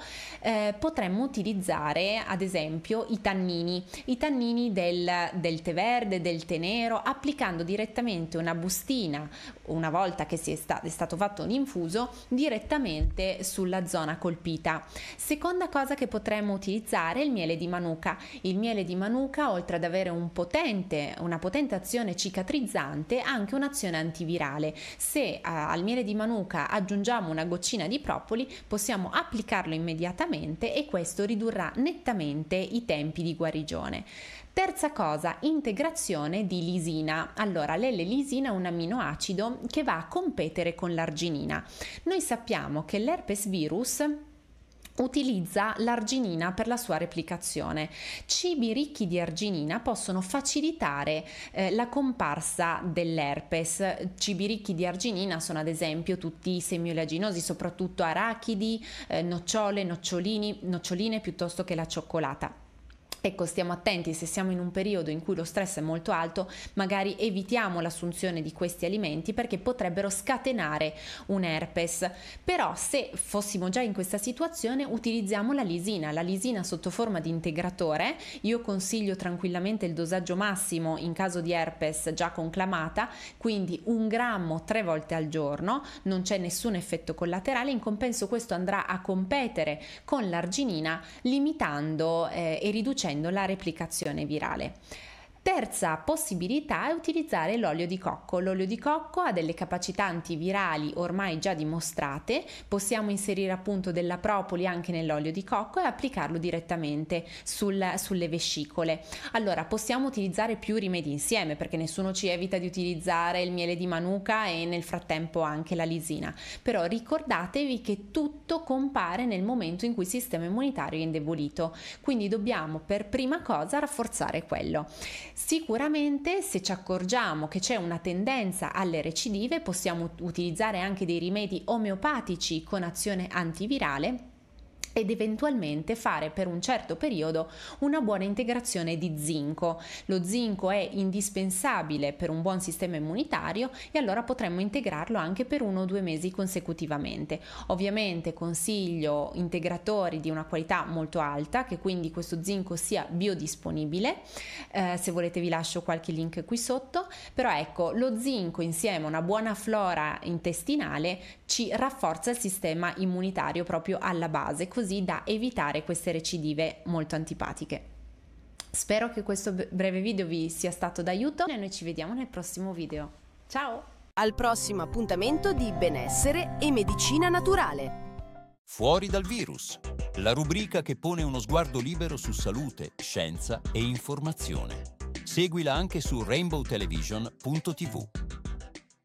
potremmo utilizzare ad esempio i tannini del tè verde, del tè nero, applicando direttamente una bustina, una volta che è stato fatto un infuso, direttamente sulla zona colpita. Seconda cosa che potremmo utilizzare è il miele di manuka. Il miele di manuka, oltre ad avere una potente azione cicatrizzante, ha anche un'azione antivirale. Se al miele di manuka aggiungiamo una goccina di propoli, possiamo applicarlo immediatamente e questo ridurrà nettamente i tempi di guarigione. Terza cosa, integrazione di lisina. Allora, l'L-lisina è un amminoacido che va a competere con l'arginina. Noi sappiamo che l'herpes virus utilizza l'arginina per la sua replicazione. Cibi ricchi di arginina possono facilitare la comparsa dell'herpes. Cibi ricchi di arginina sono ad esempio tutti i semi oleaginosi, soprattutto arachidi, nocciole, noccioline piuttosto che la cioccolata. Ecco, stiamo attenti, se siamo in un periodo in cui lo stress è molto alto, magari evitiamo l'assunzione di questi alimenti perché potrebbero scatenare un herpes. Però se fossimo già in questa situazione, utilizziamo la lisina sotto forma di integratore. Io consiglio tranquillamente il dosaggio massimo in caso di herpes già conclamata, quindi 1 grammo 3 volte al giorno, non c'è nessun effetto collaterale. In compenso questo andrà a competere con l'arginina, limitando e riducendo la replicazione virale. Terza possibilità è utilizzare l'olio di cocco. L'olio di cocco ha delle capacità antivirali ormai già dimostrate, possiamo inserire appunto della propoli anche nell'olio di cocco e applicarlo direttamente sulle vescicole. Allora, possiamo utilizzare più rimedi insieme perché nessuno ci evita di utilizzare il miele di manuka e nel frattempo anche la lisina, però ricordatevi che tutto compare nel momento in cui il sistema immunitario è indebolito, quindi dobbiamo per prima cosa rafforzare quello. Sicuramente se ci accorgiamo che c'è una tendenza alle recidive possiamo utilizzare anche dei rimedi omeopatici con azione antivirale ed eventualmente fare per un certo periodo una buona integrazione di zinco. Lo zinco è indispensabile per un buon sistema immunitario e allora potremmo integrarlo anche per 1 o 2 mesi consecutivamente. Ovviamente consiglio integratori di una qualità molto alta, che quindi questo zinco sia biodisponibile. Se volete vi lascio qualche link qui sotto, però ecco, lo zinco insieme a una buona flora intestinale ci rafforza il sistema immunitario proprio alla base, così da evitare queste recidive molto antipatiche. Spero che questo breve video vi sia stato d'aiuto e noi ci vediamo nel prossimo video. Ciao! Al prossimo appuntamento di Benessere e Medicina Naturale. Fuori dal virus, la rubrica che pone uno sguardo libero su salute, scienza e informazione. Seguila anche su rainbowtelevision.tv.